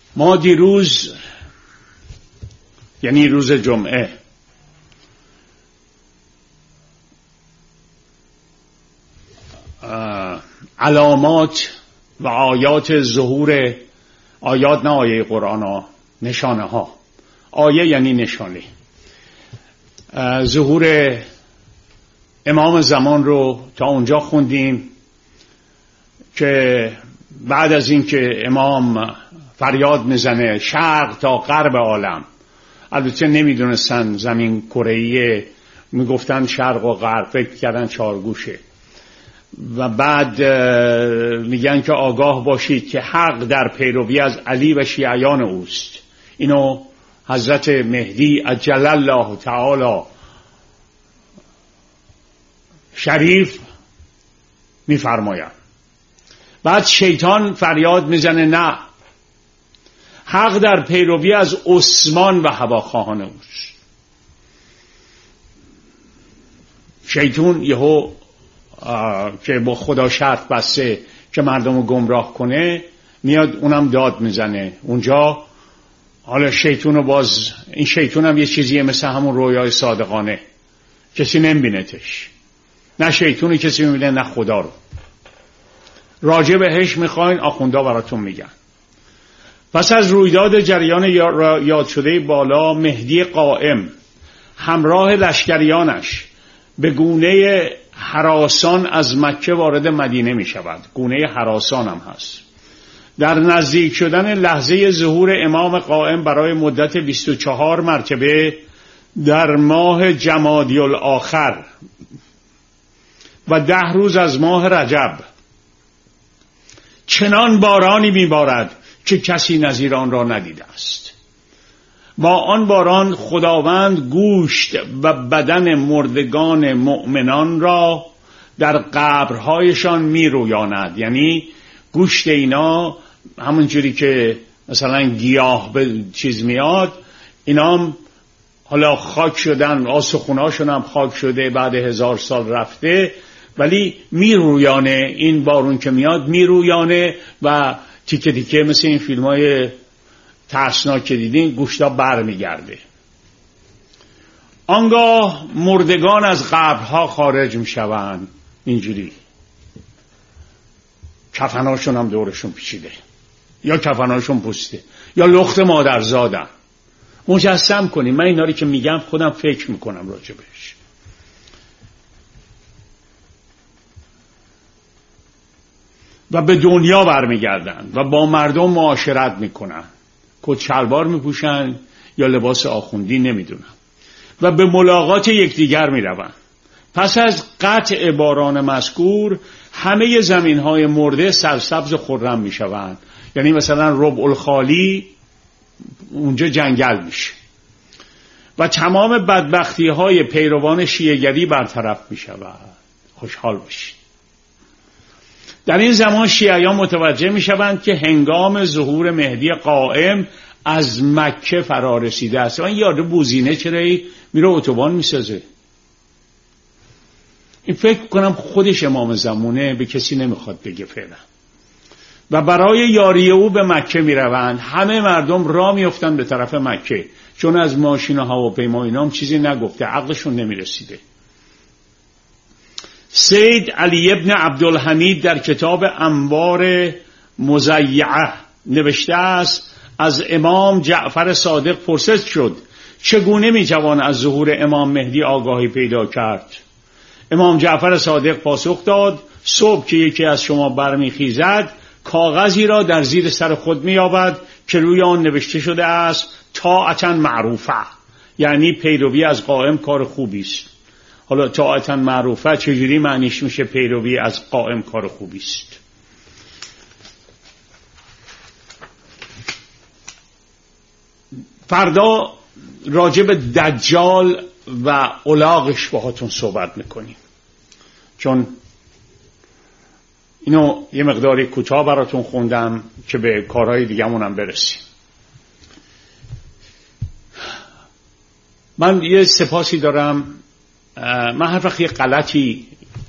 ما دیروز، یعنی روز جمعه، علامات و آیات ظهور، آیات نه آیه قرآن ها، نشانه ها، آیه یعنی نشانه، ظهور امام زمان رو تا اونجا خوندیم که بعد از این که امام فریاد میزنه شرق تا غرب عالم، البته نمیدونستن زمین کره‌ایه، میگفتن شرق و غرب، فکر کردن چارگوشه، و بعد میگن که آگاه باشید که حق در پیروی از علی و شیعیان اوست. اینو حضرت مهدی عجل الله تعالی شریف میفرماید. بعد شیطان فریاد میزنه نه، حق در پیروی از عثمان و هواخواهان اوست. شیطان یهو که با خدا شرط بسته که مردم رو گمراه کنه میاد اونم داد میزنه اونجا. حالا شیطان رو باز، این شیطان هم یه چیزیه مثل همون رویای صادقانه، کسی نمیبینتش، نه شیطانی کسی میبینه نه خدا رو. راجع بهش میخواین آخوندا براتون میگن. پس از رویداد جریان یاد شده بالا، مهدی قائم همراه لشکریانش به گونه هراسان از مکه وارد مدینه می شود. گونه هراسان هم هست. در نزدیک شدن لحظه ظهور امام قائم برای مدت 24 مرتبه در ماه جمادی الاخر و 10 روز از ماه رجب چنان بارانی می بارد که کسی نظیر آن را ندیده است. با آن باران خداوند گوشت و بدن مردگان مؤمنان را در قبرهایشان می رویاند. یعنی گوشت اینا همونجوری که مثلا گیاه به چیز میاد، اینا هم حالا خاک شدن، آسخوناشون هم خاک شده، بعد 1000 سال رفته، ولی می رویانه. این بارون که میاد می رویانه و تیکه تیکه مثل این فیلم های ترسناک که دیدین گوشتا بر میگرده. آنگاه مردگان از قبرها خارج میشوند، اینجوری کفناشون هم دورشون پیچیده، یا کفناشون پوسته، یا لخت مادرزادن. مجسم کنیم. من اینا رو که میگم خودم فکر میکنم راجع بهش. و به دنیا برمیگردن و با مردم معاشرت میکنن، کت شلوار میپوشن یا لباس آخوندی نمیدونن، و به ملاقات یکدیگر میروند. پس از قطع باران مذکور همه زمینهای مرده سرسبز و خرم میشوند. یعنی مثلا ربع الخالی اونجا جنگل میشه و تمام بدبختی های پیروان شیعه‌گری برطرف میشود. خوشحال باشید. در این زمان شیعیان متوجه میشوند که هنگام ظهور مهدی قائم از مکه فرا رسیده است. من یاد بوزینه چرا میره اتوبان میسازه؟ این فکر کنم خودش امام زمانه، به کسی نمیخواد بگه فعلا. و برای یاری او به مکه میروند. همه مردم راه میافتند به طرف مکه، چون از ماشین و هواپیما اینا هم چیزی نگفته، عقلشون نمیرسیده. سید علی ابن عبدالحمید در کتاب انوار مزیعه نوشته است: از امام جعفر صادق پرسید شد چگونه میتوان از ظهور امام مهدی آگاهی پیدا کرد؟ امام جعفر صادق پاسخ داد: صبح که یکی از شما برمیخیزد کاغذی را در زیر سر خود مییابد که روی آن نوشته شده است طاعتا معروفه، یعنی پیروی از قائم کار خوبی است. حالا طاعتا معروفه چجوری معنیش میشه پیروی از قائم کار خوبی است؟ فردا راجع به دجال و الاغش باهاتون صحبت میکنیم، چون اینو یه مقداری کوتاه براتون خوندم که به کارهای دیگه‌مونم برسیم. من یه سپاسی دارم. من هر وقت یه غلطی